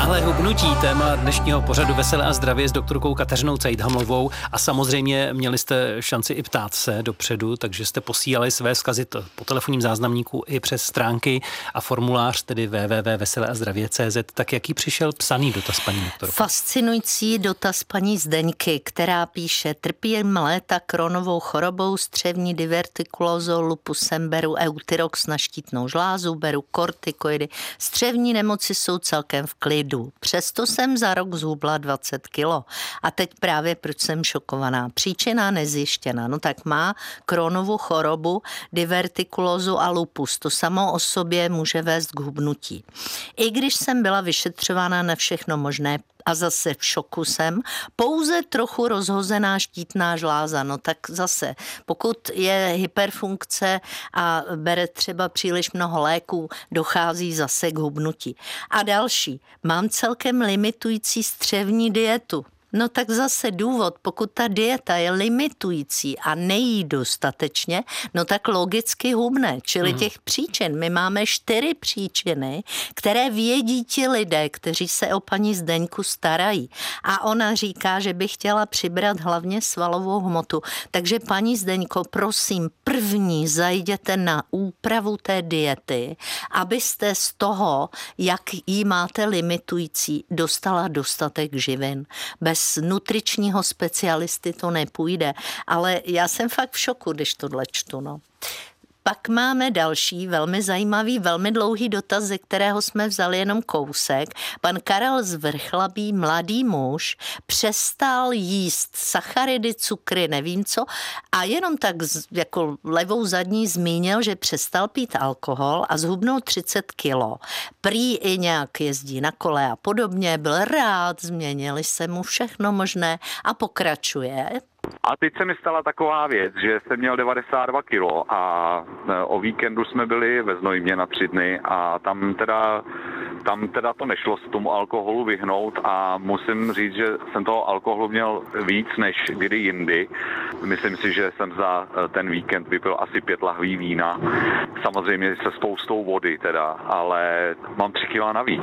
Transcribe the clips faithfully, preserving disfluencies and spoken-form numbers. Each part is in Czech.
Náhle hubnutí, téma dnešního pořadu Veselé a zdravě s doktorkou Kateřinou Cejdhamlovou a samozřejmě měli jste šanci i ptát se dopředu, takže jste posílali své vzkazy po telefonním záznamníku i přes stránky a formulář, tedy w w w tečka veselé a zdravě tečka c z. Tak jaký přišel psaný dotaz, paní doktorko? Fascinující dotaz paní Zdeňky, která píše: trpím léta Crohnovou chorobou, střevní divertikulózou, lupusem, beru Euthyrox na štítnou žlázu, beru kortikoidy. Střevní nemoci jsou celkem v klidu. Přesto jsem za rok zhubla dvacet kilo. A teď právě proč jsem šokovaná. Příčina nezjištěna. No tak má Crohnovu chorobu, divertikulózu a lupus. To samo o sobě může vést k hubnutí. I když jsem byla vyšetřována na všechno možné a zase v šoku jsem, pouze trochu rozhozená štítná žláza. No tak zase, pokud je hyperfunkce a bere třeba příliš mnoho léků, dochází zase k hubnutí. A další, mám celkem limitující střevní dietu. No tak zase důvod, pokud ta dieta je limitující a nejí dostatečně, no tak logicky hubne. Čili mm. těch příčin, my máme čtyři příčiny, které vědí ti lidé, kteří se o paní Zdeňku starají. A ona říká, že by chtěla přibrat hlavně svalovou hmotu. Takže paní Zdeňko, prosím, první zajděte na úpravu té diety, abyste z toho, jak jí máte limitující, dostala dostatek živin. Bez nutričního specialisty to nepůjde, ale já jsem fakt v šoku, když tohle čtu, no. Pak máme další velmi zajímavý, velmi dlouhý dotaz, ze kterého jsme vzali jenom kousek. Pan Karel z Vrchlabí, mladý muž, přestal jíst sacharidy, cukry, nevím co, a jenom tak jako levou zadní zmínil, že přestal pít alkohol a zhubnul třicet kilo. Prý i nějak jezdí na kole a podobně, byl rád, změnili se mu všechno možné a pokračuje. A teď se mi stala taková věc, že jsem měl devadesát dva kilo a o víkendu jsme byli ve Znojmě na tři dny a tam teda, tam teda to nešlo se tomu alkoholu vyhnout a musím říct, že jsem toho alkoholu měl víc než kdy jindy. Myslím si, že jsem za ten víkend vypil asi pět lahví vína, samozřejmě se spoustou vody teda, ale mám tři kila navíc.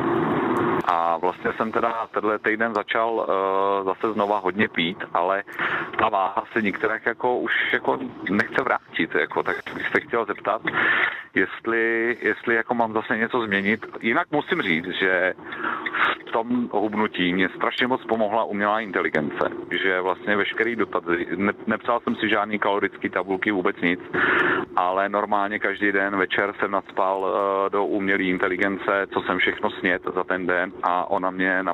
A vlastně jsem teda tenhle týden začal uh, zase znova hodně pít, ale ta váha se některých jako už jako nechce vrátit, jako, tak bych se chtěl zeptat, jestli, jestli jako mám zase něco změnit. Jinak musím říct, že v tom hubnutí mě strašně moc pomohla umělá inteligence, že vlastně veškerý dotazy, ne, nepsal jsem si žádný kalorický tabulky, vůbec nic, ale normálně každý den večer jsem nacpal uh, do umělé inteligence, co jsem všechno snědl za ten den a ona mě